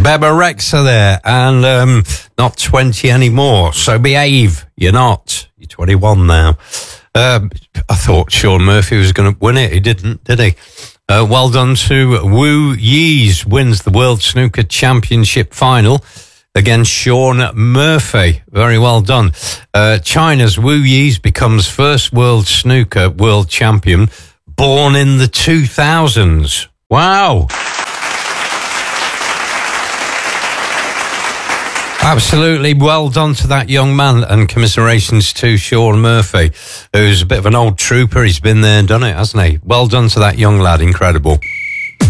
Beba Rexha there, and not 20 anymore, so behave. You're not. You're 21 now. I thought Shaun Murphy was going to win it. He didn't, did he? Well done to Wu Yees, wins the World Snooker Championship final against Shaun Murphy. Very well done. China's Wu Yees becomes first world snooker world champion born in the 2000s. Wow. Absolutely well done to that young man, and commiserations to Shaun Murphy, who's a bit of an old trooper. He's been there and done it, hasn't he? Well done to that young lad. Incredible.